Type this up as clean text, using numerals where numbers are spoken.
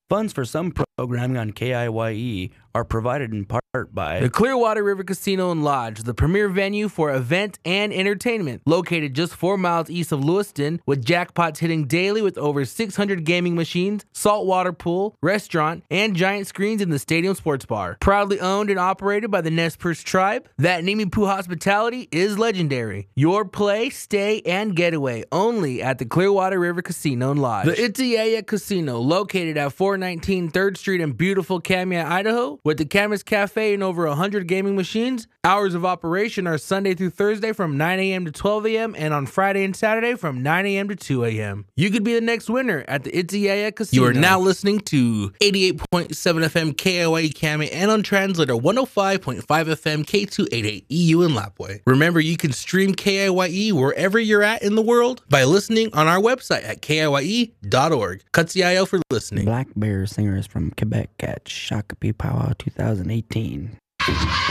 Funds for some programming on KIYE are provided in part by the Clearwater River Casino and Lodge, the premier venue for event and entertainment. Located just 4 miles east of Lewiston, with jackpots hitting daily with over 600 gaming machines, saltwater pool, restaurant, and giant screens in the stadium sports bar. Proudly owned and operated by the Nez Perce tribe, that Nimiipuu hospitality is legendary. Your play, stay, and getaway only at the Clearwater River Casino and Lodge. The Itiyaya Casino, located at 419 3rd Street in beautiful Kamiah, Idaho, with the Camas Cafe and over 100 gaming machines. Hours of operation are Sunday through Thursday from 9 a.m. to 12 a.m. and on Friday and Saturday from 9 a.m. to 2 a.m. You could be the next winner at the Itiyaya Casino. You are now listening to 88.7 FM KIYE Kami and on translator 105.5 FM K288 EU in Lapwai. Remember, you can stream KIYE wherever you're at in the world by listening on our website at KIYE.org. Katsiayo for listening. Black Bear singers from Quebec at Shakopee Powwow 2018.